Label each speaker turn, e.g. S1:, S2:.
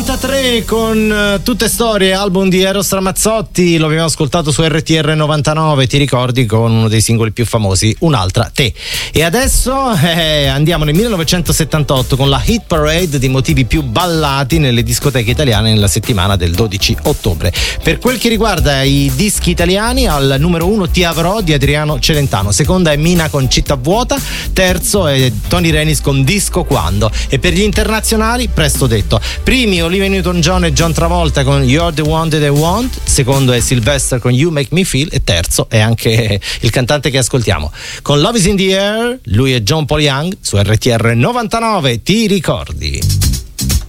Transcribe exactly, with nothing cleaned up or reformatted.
S1: novantatré con uh, tutte storie, album di Eros Ramazzotti, lo abbiamo ascoltato su R T R novantanove, ti ricordi, con uno dei singoli più famosi, Un'altra te. E adesso eh, andiamo nel millenovecentosettantotto con la hit parade di motivi più ballati nelle discoteche italiane nella settimana del dodici ottobre. Per quel che riguarda i dischi italiani, al numero uno Ti avrò di Adriano Celentano, seconda è Mina con Città vuota, terzo è Tony Renis con Disco quando. E per gli internazionali, presto detto, primi Olivia Newton-John e John Travolta con You're the One That I Want, secondo è Sylvester con You Make Me Feel e terzo è anche il cantante che ascoltiamo con Love Is in the Air, lui è John Paul Young su R T R novantanove, ti ricordi?